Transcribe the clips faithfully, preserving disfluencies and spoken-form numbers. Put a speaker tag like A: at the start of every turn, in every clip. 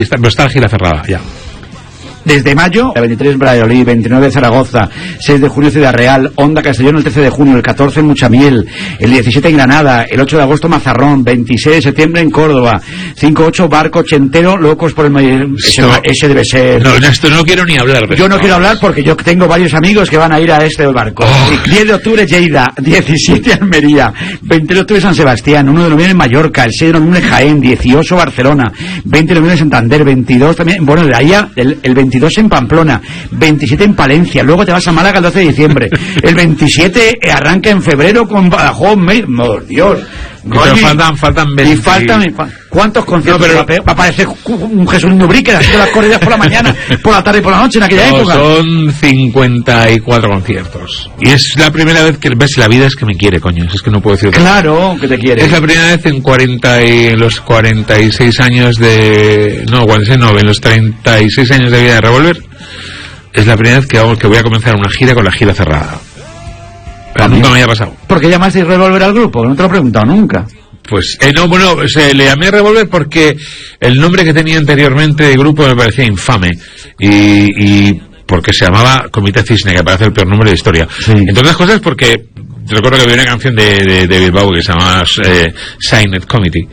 A: Está, pero está la gira cerrada, ya.
B: Desde mayo, el veintitrés Valladolid, veintinueve Zaragoza, seis de junio Ciudad Real, Onda Castellón el trece de junio, el catorce Muchamiel, el diecisiete en Granada, el ocho de agosto Mazarrón, veintiséis de septiembre en Córdoba, cinco ocho Barco Ochentero, Locos por el Mayor. Ese, ese debe ser.
A: No, esto no quiero ni hablar de
B: Yo no
A: esto.
B: quiero hablar porque yo tengo varios amigos que van a ir a este barco.
A: Oh.
B: diez de octubre Lleida, diecisiete Almería, veinte de octubre San Sebastián, uno de noviembre Mallorca, el seis de noviembre Jaén, dieciocho Barcelona, veinte de noviembre Santander, veintidós también, bueno, de ahí el, el veintidós en Pamplona, veintisiete en Palencia, luego te vas a Málaga el doce de diciembre, el veintisiete arranca en febrero con Badajoz, oh, Dios.
A: Pero faltan, faltan veinte.
B: Y faltan, ¿cuántos conciertos?
A: No, pero,
B: va a aparecer un Jesús Nubrique haciendo las corridas por la mañana, por la tarde y por la noche en aquella
A: no,
B: época.
A: Son cincuenta y cuatro conciertos. Y es la primera vez que ves la vida es que me quiere, coño. Es que no puedo decir.
B: Claro, que te quiere.
A: Es la primera vez en cuarenta y, en los cuarenta y seis años de. No, cuarenta y seis no, en los treinta y seis años de vida de Revolver. Es la primera vez que, hago, que voy a comenzar una gira con la gira cerrada. Pero nunca me había pasado.
B: ¿Por qué llamaste Revolver al grupo? No te lo he preguntado nunca.
A: Pues, eh, no, bueno, se le llamé Revolver porque el nombre que tenía anteriormente de grupo me parecía infame. Y, y porque se llamaba Comité Cisne, que parece el peor nombre de la historia.
B: Sí.
A: Entre otras cosas porque recuerdo que había una canción de, de, de Bilbao que se llamaba eh, Signed Committee.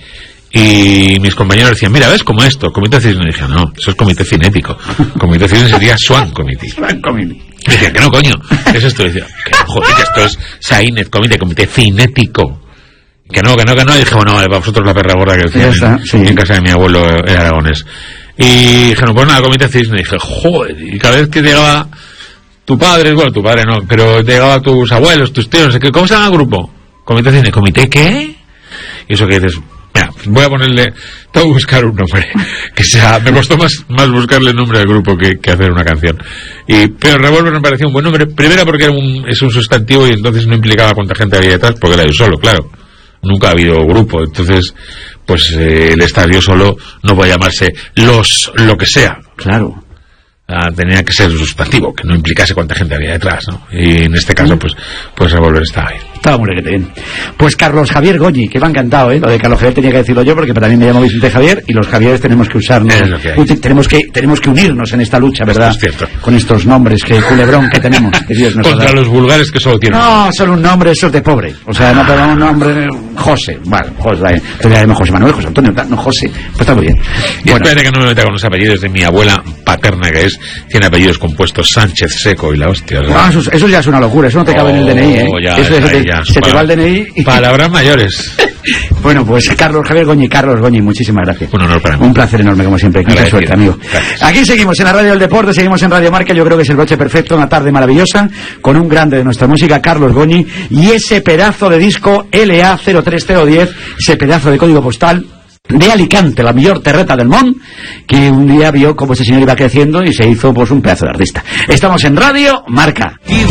A: Y mis compañeros decían, mira, ¿ves? Como esto, Comité Cisne. Y dije, no, eso es Comité Cinético. Comité Cisne sería Swan Committee.
B: Swan Committee.
A: Y decía, que no, coño. ¿Qué es esto? Y decía, que no, joder, que esto es Signed Committee, Comité Cinético. Que no, que no, que no. Y dije, bueno, vale, para vosotros la perra gorda que decían
B: está,
A: en,
B: sí.
A: en casa de mi abuelo era aragonés. Y dijeron, pues nada, Comité Cisne. Y dije, joder. Y cada vez que llegaba tu padre, bueno, tu padre no, pero llegaba tus abuelos, tus tíos, no sé qué, ¿cómo se llama el grupo? Comité Cisne. ¿Comité qué? Y eso que dices, mira, voy a ponerle, tengo que buscar un nombre que sea, me costó más, más buscarle el nombre del grupo que, que hacer una canción. Y, pero Revolver me pareció un buen nombre, primero porque era un, es un sustantivo y entonces no implicaba cuánta gente había detrás, porque era yo solo, claro. Nunca ha habido grupo, entonces pues eh, el estadio solo no puede llamarse los lo que sea.
B: Claro.
A: Ah, tenía que ser sustantivo, que no implicase cuánta gente había detrás, ¿no? Y en este caso, pues, pues Revolver estaba ahí.
B: Estaba muy bien. Pues Carlos Javier Goñi, que me ha encantado, ¿eh? Lo de Carlos Javier tenía que decirlo yo, porque también me llamo Vicente Javier, y los Javieres tenemos que usarnos.
A: Es lo que hay.
B: Uy, tenemos que, tenemos que unirnos en esta lucha, ¿verdad?
A: Esto es cierto.
B: Con estos nombres, que culebrón que tenemos. Que Dios nos
A: Contra los vulgares que solo tienen.
B: No, solo un nombre, eso es de pobre. O sea, no tenemos un nombre. José, vale, José, vale. Te llamaremos José Manuel, José Antonio, no José. Pues está muy bien.
A: Y
B: Bueno,
A: espérate que no me meta con los apellidos de mi abuela paterna, que es, tiene apellidos compuestos Sánchez Seco y la hostia. ¿Verdad?
B: ah, eso, eso ya es una locura, eso no te cabe en el D N I, ¿eh?
A: Oh, ya,
B: eso
A: ya,
B: se te,
A: ya.
B: se te
A: Para-
B: va el D N I. Y...
A: Palabras mayores.
B: Bueno, pues Carlos Javier Goñi, Carlos Goñi, muchísimas gracias.
A: Un honor para mí.
B: Un placer enorme, como siempre. Mucha
A: Agradecido.
B: suerte, amigo.
A: Gracias.
B: Aquí seguimos en la Radio del Deporte, seguimos en Radio Marca. Yo creo que es el broche perfecto, una tarde maravillosa, con un grande de nuestra música, Carlos Goñi, y ese pedazo de disco L A cero tres cero diez, ese pedazo de código postal de Alicante, la mejor terreta del Mont, que un día vio cómo ese señor iba creciendo y se hizo pues un pedazo de artista. Estamos en Radio Marca.